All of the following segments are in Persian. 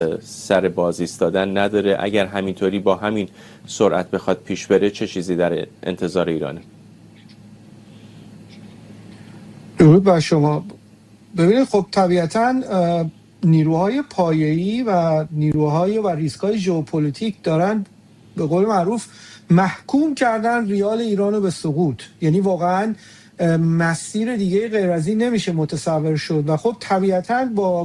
سر باز ایستادن نداره؟ اگر همینطوری با همین سرعت بخواد پیش بره چه چیزی در انتظار ایرانه؟ درود بر شما. ببینید خب طبیعتاً نیروهای پایه‌ای و نیروهای و ریسک‌های ژئوپلیتیک دارن به قول معروف محکوم کردن ریال ایران رو به سقوط. یعنی واقعاً مسیر دیگه غیر از این نمیشه متصور شد و خب طبیعتاً با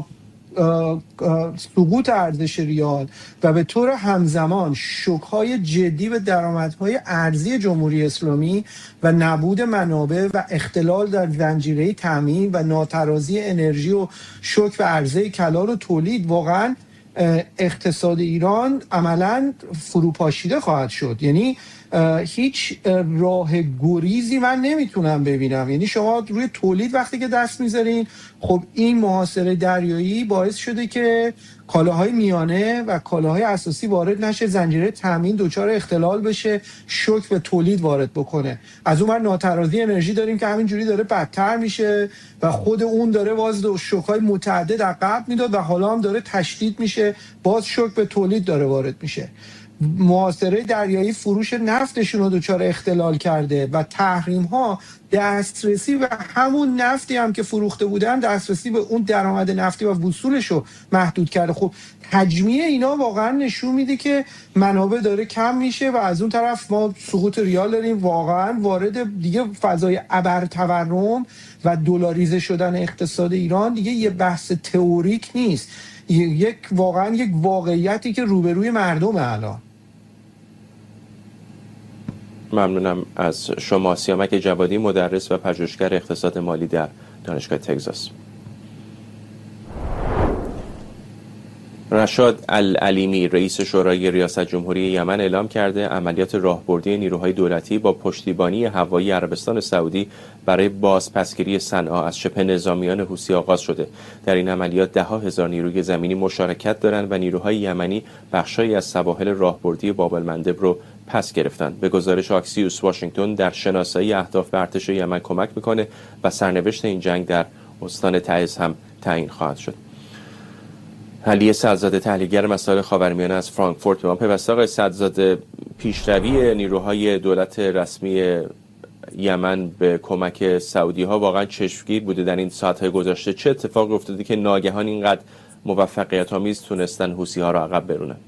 سقوط ارزش ریال و به طور همزمان شوک‌های جدی به درآمدهای ارزی جمهوری اسلامی و نبود منابع و اختلال در زنجیره تامین و ناترازی انرژی و شوک به عرضه کلان و تولید، واقعا اقتصاد ایران عملاً فروپاشیده خواهد شد. یعنی هیچ راه گریزی من نمیتونم ببینم. یعنی شما روی تولید وقتی که دست میذارین، خب این محاصره دریایی باعث شده که کالاهای میانه و کالاهای اساسی وارد نشه، زنجیره تامین دچار اختلال بشه، شوک به تولید وارد بکنه. از اون ور ناترازی انرژی داریم که همینجوری داره بدتر میشه و خود اون داره باز شوک‌های متعدد عقب میداد و حالا هم داره تشدید میشه، باز شوک به تولید داره وارد میشه. محاصره دریایی فروش نفتشون رو دچار اختلال کرده و تحریم ها دسترسی به همون نفتی هم که فروخته بودن، دسترسی به اون درآمد نفتی و وصولش رو محدود کرده. خب تجمیع اینا واقعا نشون میده که منابع داره کم میشه و از اون طرف ما سقوط ریال داریم، واقعا وارد دیگه فضای ابرتورم و دلاریزه شدن اقتصاد ایران دیگه یه بحث تئوریک نیست، واقعا یک واقعیتی که روبروی مردم الان. ممنونم از شما. سیامک جوادی، مدرس و پژوهشگر اقتصاد مالی در دانشگاه تگزاس. رشاد العلیمی، رئیس شورای ریاست جمهوری یمن اعلام کرده عملیات راهبردی نیروهای دولتی با پشتیبانی هوایی عربستان سعودی برای بازپسگیری صنعا از شبه نظامیان حوثی آغاز شده. در این عملیات 10,000 نیروی زمینی مشارکت دارند و نیروهای یمنی بخشایی از سواحل راهبردی باب المندب رو پس گرفتند. به گزارش آکسیوس، واشنگتن در شناسایی اهداف ارتش یمن کمک میکنه و سرنوشت این جنگ در استان تعز هم تعیین خواهد شد. علی سعدزاده، تحلیلگر مسائل خاورمیانه از فرانکفورت به ما پیوسته. آقای سعدزاده، پیشروی نیروهای دولت رسمی یمن به کمک سعودی ها واقعا چشمگیر بوده در این ساعت‌های گذشته. چه اتفاقی افتاده که ناگهان اینقدر موفقیت آمیز تونستن حوثی ها را عقب برونن؟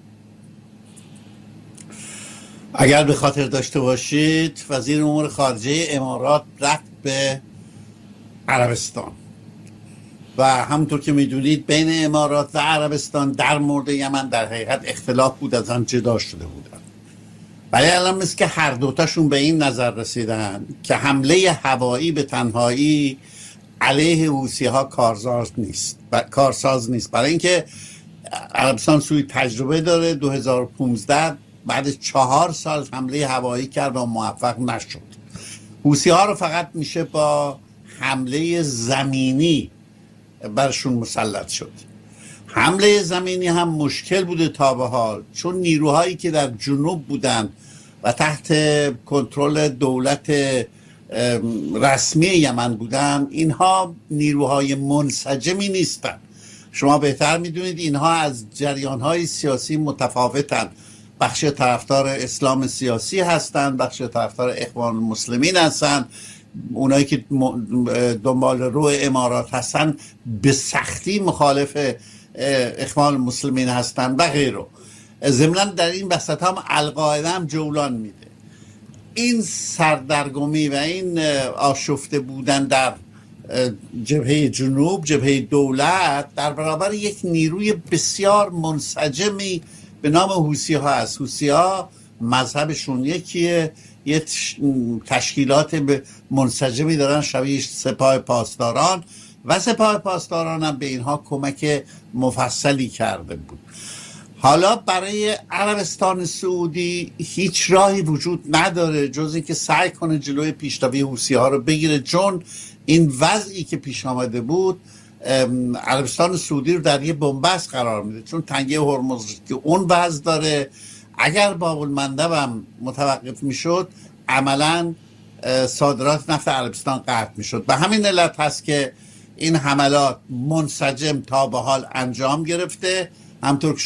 اگر به خاطر داشته باشید وزیر امور خارجه امارات رفت به عربستان و همونطور که میدونید بین امارات و عربستان در مورد یمن در حقیقت اختلاف بود، از آن جدا شده بودن. ولی الان مثل که هر دوتاشون به این نظر رسیدن که حمله هوایی به تنهایی علیه حوثی ها کارساز نیست. برای اینکه عربستان سوی تجربه داره، 2015 بعد 4 سال حمله هوایی کرد و موفق نشد. حوثی ها رو فقط میشه با حمله زمینی برشون مسلط شد. حمله زمینی هم مشکل بوده تا به حال، چون نیروهایی که در جنوب بودن و تحت کنترل دولت رسمی یمن بودن، اینها نیروهای منسجمی نیستن. شما بهتر میدونید اینها از جریانهای سیاسی متفاوتن. بخش طرفدار اسلام سیاسی هستن، بخش طرفدار اخوان المسلمین هستن، اونایی که دنبال رو امارات هستن به سختی مخالف اخوان المسلمین هستن و غیره. ضمناً در این وسط هم القاعده هم جولان میده. این سردرگمی و این آشفته بودن در جبهه جنوب، جبهه دولت، در برابر یک نیروی بسیار منسجمی به نام حوثی ها است. حوثی ها مذهبشون یکیه، یه تشکیلات منسجمی دارن شبیه سپاه پاسداران و سپاه پاسداران هم به اینها کمک مفصلی کرده بود. حالا برای عربستان سعودی هیچ راهی وجود نداره جز اینکه سعی کنه جلوی پیشروی حوثی ها رو بگیره، چون این وضعی که پیش آمده بود عربستان سعودی رو در یه بنبست قرار میده، چون تنگه هرمز که اون وضع داره. اگر باب المندب هم متوقف میشد عملا صادرات نفت عربستان قطع میشد. به همین علت هست که این حملات منسجم تا به حال انجام گرفته همطور که